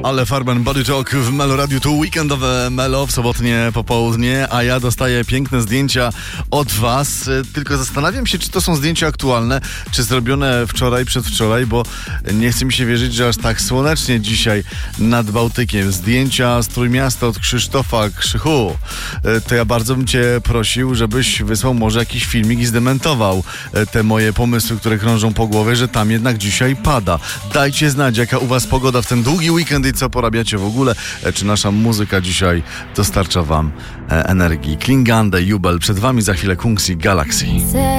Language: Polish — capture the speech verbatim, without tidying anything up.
Ale Farben Body Talk w Melo Radiu to weekendowe Melo w sobotnie popołudnie, a ja dostaję piękne zdjęcia od was. Tylko zastanawiam się, czy to są zdjęcia aktualne, czy zrobione wczoraj, przedwczoraj, bo nie chce mi się wierzyć, że aż tak słonecznie dzisiaj nad Bałtykiem. Zdjęcia z Trójmiasta od Krzysztofa Krzychu. To ja bardzo bym cię prosił, żebyś wysłał może jakiś filmik i zdementował te moje pomysły, które krążą po głowie, że tam jednak dzisiaj pada. Dajcie znać, jaka u was pogoda w ten długi weekend i co porabiacie w ogóle. Czy nasza muzyka dzisiaj dostarcza wam energii. Klingande, Jubel, przed wami za chwilę Kungs i Galaxy.